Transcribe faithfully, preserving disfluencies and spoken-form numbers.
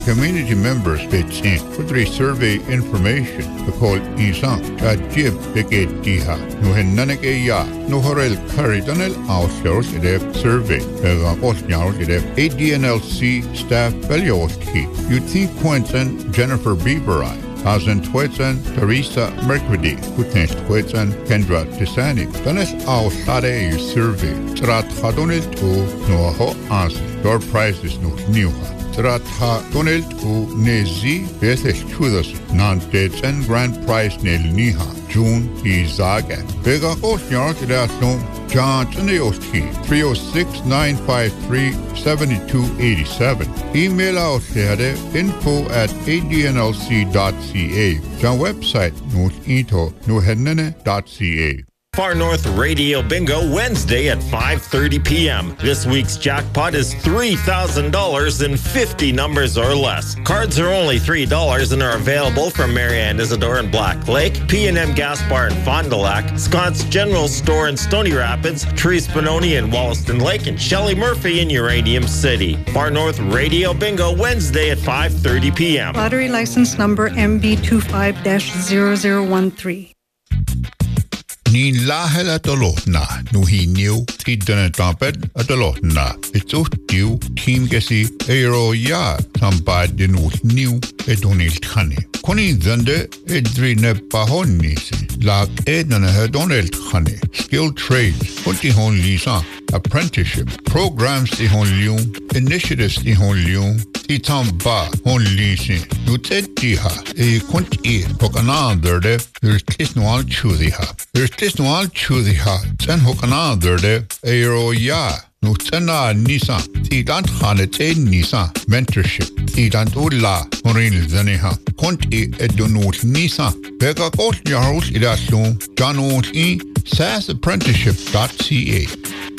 Community members pitch in for the survey information. The call isang tajib beke diha no hennanake ya no horel karidanel outsource edef survey. Ega osnyar edef A D N L C staff velyoski. You think Quentin Jennifer Bieberai. Hazen Twetsen, Teresa Mercredi, Putnes Twetsen, Kendra Tisani. Danes au sade survey. Trat hadonil to noaho as. Your price is no newha. Trat hadonil to nezi beses chudas non detsen grand price nel niha. June izaga. Bega osnyar kidason. John Tneoski, three oh six, nine five three, seven two eight seven. Email out there, info at A D N L C dot C A. John website, notinto, nohennene dot C A. Far North Radio Bingo Wednesday at five thirty p.m. This week's jackpot is three thousand dollars in fifty numbers or less. Cards are only three dollars and are available from Marianne Isidore in Black Lake, P and M Gas Bar in Fond du Lac, Scott's General Store in Stony Rapids, Tree Spinoni in Wollaston Lake, and Shelley Murphy in Uranium City. Far North Radio Bingo Wednesday at five thirty p.m. Lottery license number M B two five zero zero one three. Ni lahel atolotna, nu hi new, tidene tamped atolotna. It's utiu, team gesi, aero ya, tampad den ut new, edonil tani. Koni zende, edri ne pahon nisi, lak edna hedonel tani. Skilled trades, kunti hon lisa, apprenticeship, programs di hon lium, initiatives di hon lium, ti tamba hon lisi, nu tediha, e kunti pokananderde, there's tisnual chudiha. There's tisnual chudiha, ten hokananderde, aero ya. Nu tsena nisa, ti dant khanet e nisa, mentorship, ti dant ulla, horin zaneha, konti edonut nisa, bega kost yarus idaslum, janot e, sass apprenticeship dot C A.